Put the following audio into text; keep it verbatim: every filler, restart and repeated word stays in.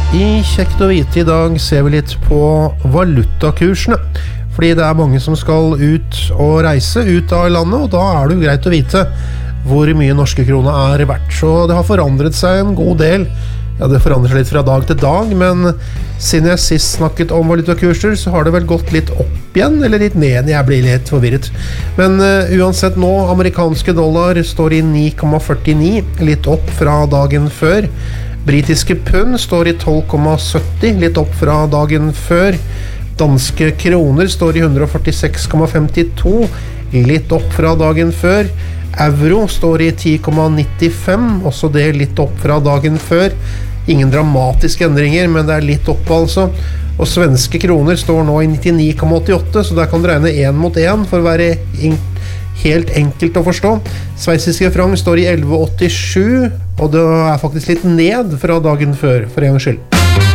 I Kjekt å vite I dag ser vi litt på valutakursene, fordi det er mange som skal ut og reise ut av landet, og da er det jo greit å vite hvor mye norske krona er verdt. Så det har forandret seg en god del. Ja, det forandrer seg litt fra dag til dag, men siden jeg sist snakket om valutakurser, så har det vel gått litt opp igjen, eller litt ned. Jeg blir litt forvirret. Men uh, uansett nå, amerikanske dollar står I ni komma førtini, litt opp fra dagen før. Britiske pund står I tolv komma sytti, litt opp fra dagen før. Danske kroner står I one forty-six komma femtito, litt opp fra dagen før. Euro står I ten komma nittifem, også det litt opp fra dagen før. Ingen dramatiske endringer, men det er litt opp altså. Og svenske kroner står nå I nittini komma åttiåtte, så der kan du regne en mot en for å være helt enkelt å forstå. Sveitsiske franc står I elleve komma åttisju, og det er faktisk litt ned fra dagen før, for en gang skyld.